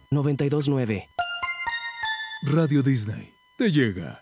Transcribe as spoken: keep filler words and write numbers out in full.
noventa y dos punto nueve. Radio Disney te llega.